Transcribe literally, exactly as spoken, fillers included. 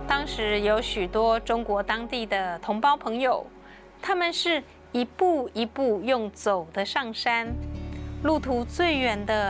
当时有许多中国当地的同胞朋友，他们是一步一步用走的上山，路途最远的